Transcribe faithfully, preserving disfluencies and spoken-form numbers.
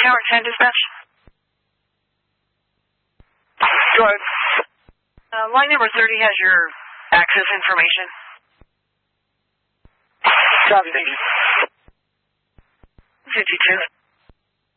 Tower ten dispatch. Go ahead. Uh, line number thirty has your access information. Copy, thank you. fifty-two.